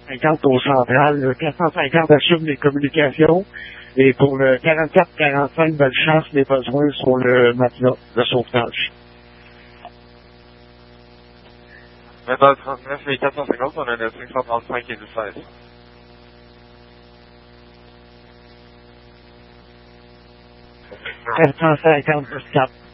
450 au central, le 450 assure les communications, et pour le 44-45, Bellechasse, les besoins sur le matelas de sauvetage. Mais dans le 39 et 450, on a le 535 et du 16. « 450 plus 4.